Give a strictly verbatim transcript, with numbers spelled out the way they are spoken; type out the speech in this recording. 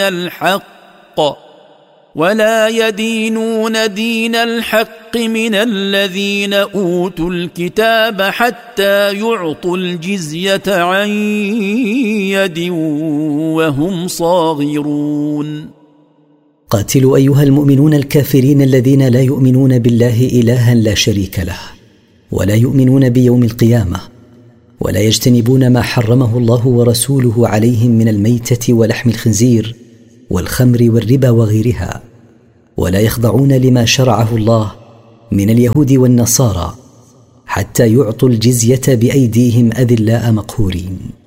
الحق ولا يدينون دين الحق من الذين أوتوا الكتاب حتى يعطوا الجزية عن يد وهم صاغرون. قاتلوا أيها المؤمنون الكافرين الذين لا يؤمنون بالله إلها لا شريك له، ولا يؤمنون بيوم القيامة، ولا يجتنبون ما حرمه الله ورسوله عليهم من الميتة ولحم الخنزير والخمر والربا وغيرها، ولا يخضعون لما شرعه الله من اليهود والنصارى حتى يعطوا الجزية بأيديهم أذلاء مقهورين.